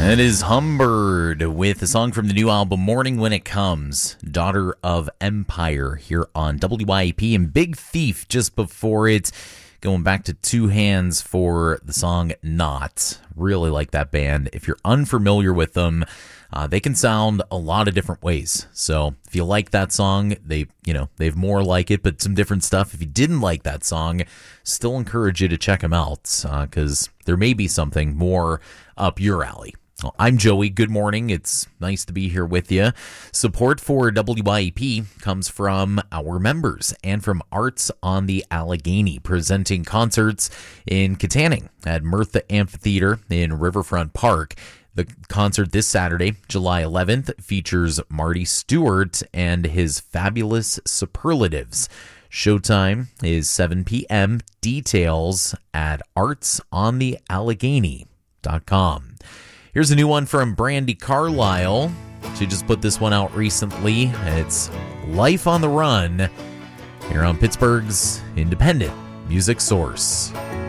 That is Humbird with a song from the new album Morning When It Comes, Daughter of Empire, here on WYAP, and Big Thief just before it. Going back to Two Hands for the song Not. Really like that band. If you're unfamiliar with them, they can sound a lot of different ways. So if you like that song, they have more like it, but some different stuff. If you didn't like that song, still encourage you to check them out because there may be something more up your alley. Well, I'm Joey. Good morning. It's nice to be here with you. Support for WYAP comes from our members and from Arts on the Allegheny, presenting concerts in Katanning at Mirtha Amphitheater in Riverfront Park. The concert this Saturday, July 11th, features Marty Stewart and his Fabulous Superlatives. Showtime is 7 p.m. Details at artsontheallegheny.com. Here's a new one from Brandi Carlile. She just put this one out recently. It's Life on the Run here on Pittsburgh's independent music source.